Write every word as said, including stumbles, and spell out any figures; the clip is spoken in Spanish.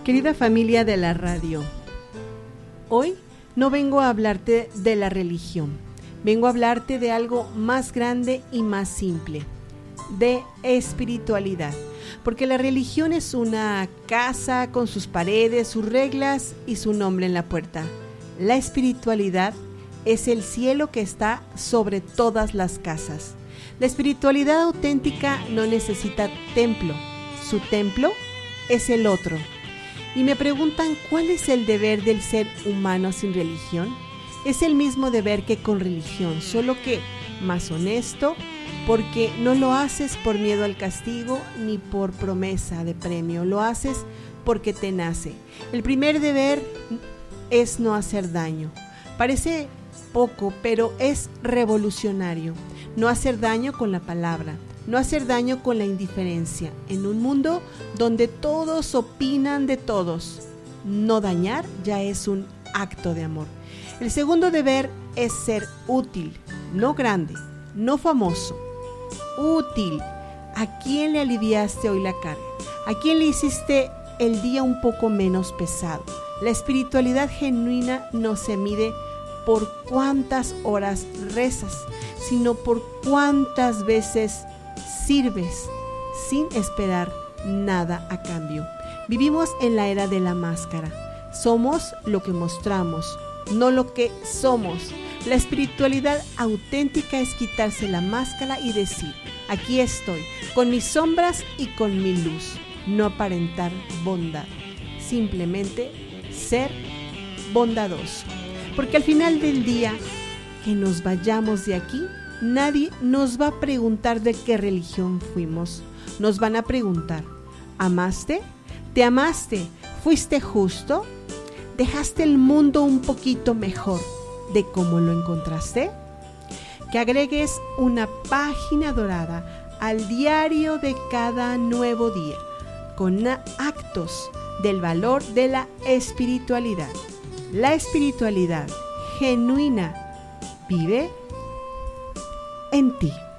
Querida familia de la radio, hoy no vengo a hablarte de la religión, vengo a hablarte de algo más grande y más simple, de espiritualidad, porque la religión es una casa con sus paredes, sus reglas y su nombre en la puerta. La espiritualidad es el cielo que está sobre todas las casas. La espiritualidad auténtica no necesita templo, su templo es el otro. Y me preguntan, ¿cuál es el deber del ser humano sin religión? Es el mismo deber que con religión, solo que más honesto, porque no lo haces por miedo al castigo ni por promesa de premio, lo haces porque te nace. El primer deber es no hacer daño. Parece poco, pero es revolucionario. No hacer daño con la palabra. No hacer daño con la indiferencia. En un mundo donde todos opinan de todos, no dañar ya es un acto de amor. El segundo deber es ser útil, no grande, no famoso. Útil. ¿A quién le aliviaste hoy la carga? ¿A quién le hiciste el día un poco menos pesado? La espiritualidad genuina no se mide por cuántas horas rezas, sino por cuántas veces sirves sin esperar nada a cambio. Vivimos en la era de la máscara. Somos lo que mostramos, no lo que somos. La espiritualidad auténtica es quitarse la máscara y decir, aquí estoy, con mis sombras y con mi luz. No aparentar bondad, simplemente ser bondadoso. Porque al final del día, que nos vayamos de aquí, nadie nos va a preguntar de qué religión fuimos. Nos van a preguntar, ¿amaste? ¿Te amaste? ¿Fuiste justo? ¿Dejaste el mundo un poquito mejor de cómo lo encontraste? Que agregues una página dorada al diario de cada nuevo día, con actos del valor de la espiritualidad. La espiritualidad genuina vive en ti.